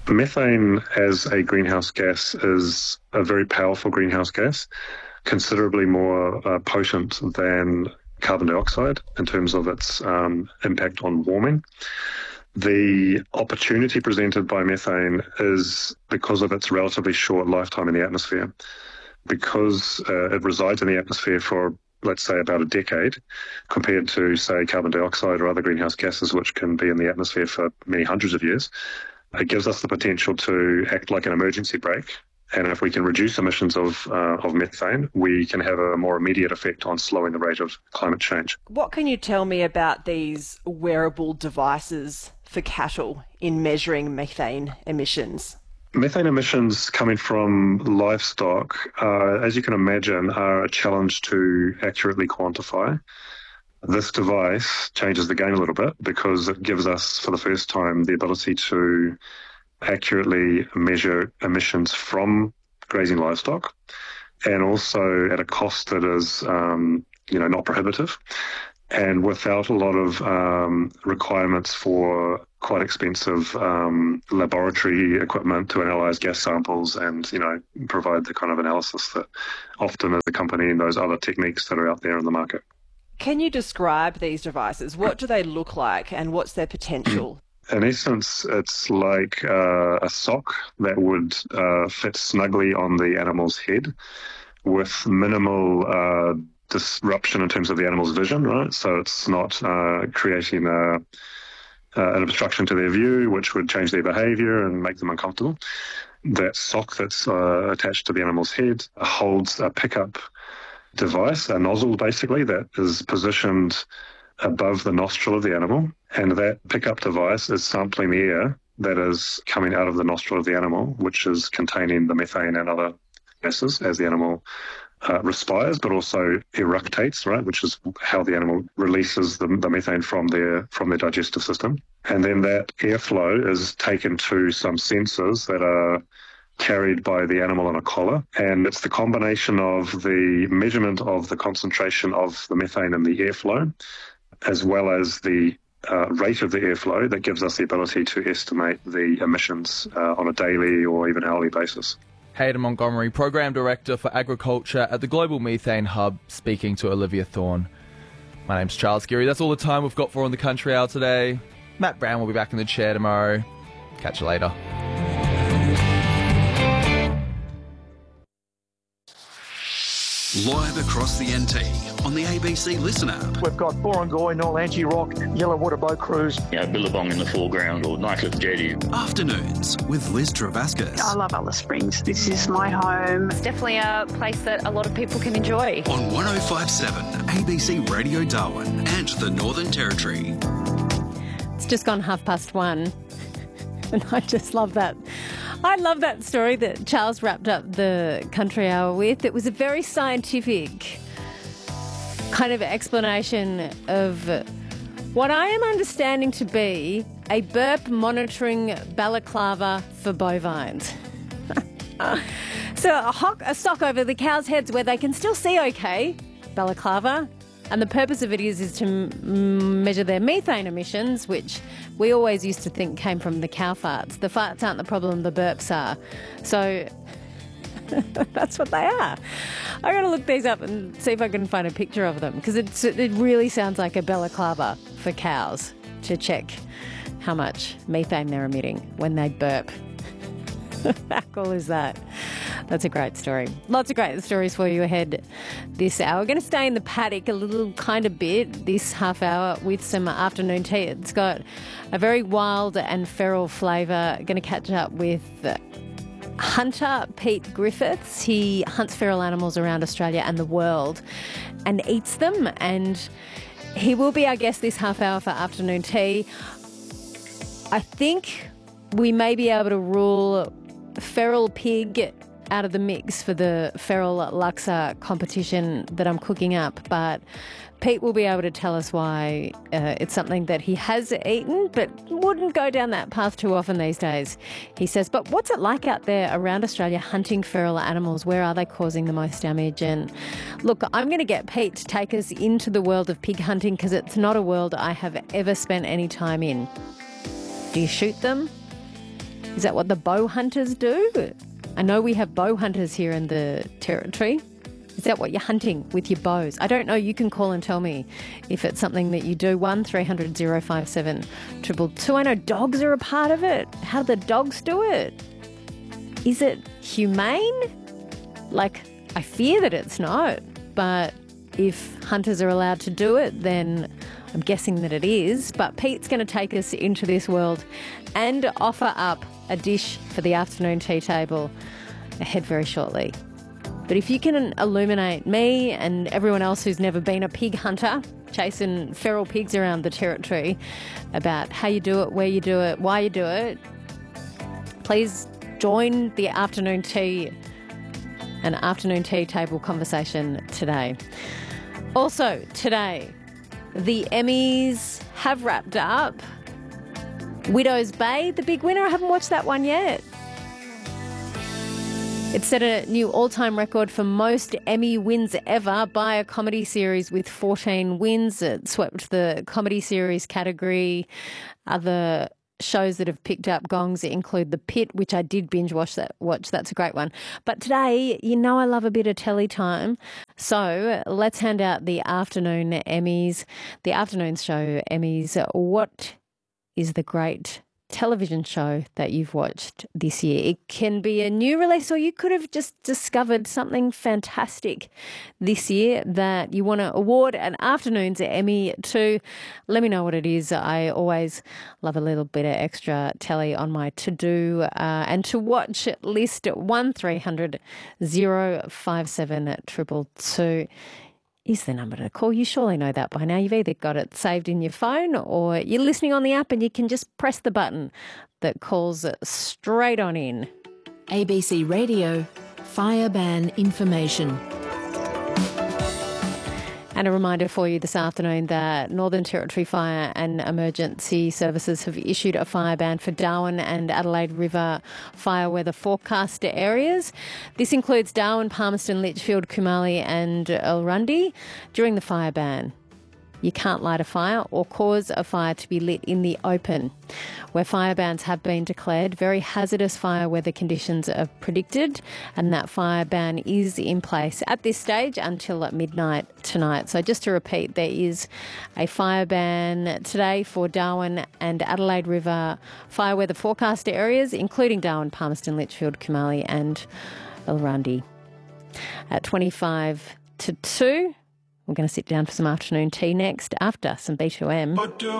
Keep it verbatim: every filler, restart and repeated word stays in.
Methane as a greenhouse gas is a very powerful greenhouse gas, considerably more uh, potent than carbon dioxide in terms of its um, impact on warming. The opportunity presented by methane is because of its relatively short lifetime in the atmosphere. Because uh, it resides in the atmosphere for, let's say, about a decade, compared to, say, carbon dioxide or other greenhouse gases, which can be in the atmosphere for many hundreds of years, it gives us the potential to act like an emergency brake. And if we can reduce emissions of uh, of methane, we can have a more immediate effect on slowing the rate of climate change. What can you tell me about these wearable devices for cattle in measuring methane emissions? Methane emissions coming from livestock, uh, as you can imagine, are a challenge to accurately quantify. This device changes the game a little bit because it gives us, for the first time, the ability to accurately measure emissions from grazing livestock, and also at a cost that is, um, you know, not prohibitive, and without a lot of um, requirements for quite expensive um, laboratory equipment to analyze gas samples and, you know, provide the kind of analysis that often is accompanying those other techniques that are out there in the market. Can you describe these devices? What do they look like and what's their potential? In essence, it's like uh, a sock that would uh, fit snugly on the animal's head with minimal uh, disruption in terms of the animal's vision, right? So it's not uh, creating a, uh, an obstruction to their view, which would change their behavior and make them uncomfortable. That sock that's uh, attached to the animal's head holds a pickup device, a nozzle basically, that is positioned above the nostril of the animal, and that pickup device is sampling the air that is coming out of the nostril of the animal, which is containing the methane and other gases as the animal uh, respires, but also eructates, right, which is how the animal releases the, the methane from their from their digestive system. And then that airflow is taken to some sensors that are carried by the animal on a collar, and it's the combination of the measurement of the concentration of the methane in the airflow as well as the uh, rate of the airflow that gives us the ability to estimate the emissions uh, on a daily or even hourly basis. Hayden Montgomery, Program Director for Agriculture at the Global Methane Hub, speaking to Olivia Thorne. My name's Charles Geary. That's all the time we've got for On the Country Hour today. Matt Brown will be back in the chair tomorrow. Catch you later. Live across the N T on the A B C Listen app. We've got Borongoy, Nolanchi Rock, Yellow Water Boat Cruise. You know, Billabong in the foreground or Nightcliff Jetty. Afternoons with Liz Travascus. I love Alice Springs. This is my home. It's definitely a place that a lot of people can enjoy. On one oh five point seven A B C Radio Darwin and the Northern Territory. It's just gone half past one. And I just love that. I love that story that Charles wrapped up the Country Hour with. It was a very scientific kind of explanation of what I am understanding to be a burp monitoring balaclava for bovines. So a, hock, a sock over the cows' heads where they can still see okay, balaclava. And the purpose of it is, is to m- measure their methane emissions, which we always used to think came from the cow farts. The farts aren't the problem, the burps are. So that's what they are. I got to look these up and see if I can find a picture of them, because it's, it really sounds like a balaclava for cows to check how much methane they're emitting when they burp. How cool is that? That's a great story. Lots of great stories for you ahead this hour. We're going to stay in the paddock a little kind of bit this half hour with some afternoon tea. It's got a very wild and feral flavour. Going to catch up with hunter Pete Griffiths. He hunts feral animals around Australia and the world and eats them. And he will be our guest this half hour for afternoon tea. I think we may be able to rule feral pig out of the mix for the feral laksa competition that I'm cooking up, but Pete will be able to tell us why uh, it's something that he has eaten but wouldn't go down that path too often these days, he says. But what's it like out there around Australia hunting feral animals? Where are they causing the most damage? And look, I'm going to get Pete to take us into the world of pig hunting, because it's not a world I have ever spent any time in. Do you shoot them? Is that what the bow hunters do? I know we have bow hunters here in the Territory. Is that what you're hunting with your bows? I don't know. You can call and tell me if it's something that you do. one three hundred oh five seven two two two. I know dogs are a part of it. How do the dogs do it? Is it humane? Like, I fear that it's not. But if hunters are allowed to do it, then I'm guessing that it is. But Pete's going to take us into this world and offer up a dish for the afternoon tea table ahead very shortly. But if you can illuminate me and everyone else who's never been a pig hunter, chasing feral pigs around the Territory, about how you do it, where you do it, why you do it, please join the afternoon tea and afternoon tea table conversation today. Also today, the Emmys have wrapped up. Widow's Bay, the big winner. I haven't watched that one yet. It set a new all-time record for most Emmy wins ever by a comedy series with fourteen wins. It swept the comedy series category. Other shows that have picked up gongs include The Pit, which I did binge watch. That watch. That's a great one. But today, you know I love a bit of telly time. So let's hand out the afternoon Emmys. The afternoon show Emmys. What is the great television show that you've watched this year? It can be a new release, or you could have just discovered something fantastic this year that you want to award an afternoon's Emmy to. Let me know what it is. I always love a little bit of extra telly on my to-do uh, and to watch list. one three hundred oh five seven two two two is the number to call. You surely know that by now. You've either got it saved in your phone or you're listening on the app and you can just press the button that calls straight on in. A B C Radio, fire ban information. And a reminder for you this afternoon that Northern Territory Fire and Emergency Services have issued a fire ban for Darwin and Adelaide River fire weather forecast areas. This includes Darwin, Palmerston, Litchfield, Kumali and Ulrundi. During the fire ban, you can't light a fire or cause a fire to be lit in the open. Where fire bans have been declared, very hazardous fire weather conditions are predicted, and that fire ban is in place at this stage until midnight tonight. So just to repeat, there is a fire ban today for Darwin and Adelaide River fire weather forecast areas, including Darwin, Palmerston, Litchfield, Kumali and Ulrundi. At twenty-five to two, we're going to sit down for some afternoon tea next after some B two M.